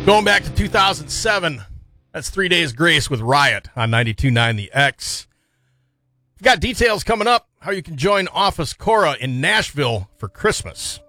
Going back to 2007, that's 3 Days Grace with Riot on 92.9 The X. We've got details coming up how you can join Office Cora in Nashville for Christmas.